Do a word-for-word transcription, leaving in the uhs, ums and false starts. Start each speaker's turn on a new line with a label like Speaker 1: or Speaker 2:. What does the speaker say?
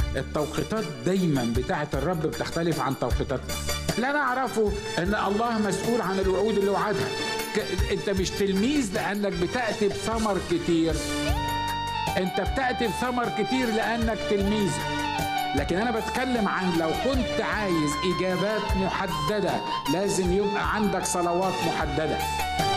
Speaker 1: التوقيتات دايما بتاعت الرب بتختلف عن توقيتاتنا. لا نعرفه ان الله مسؤول عن الوعود اللي وعدها. انت مش تلميذ لانك بتأتي بثمر كتير، انت بتأتي بثمر كتير لانك تلميذ. لكن انا بتكلم عن لو كنت عايز اجابات محددة لازم يبقى عندك صلوات محددة.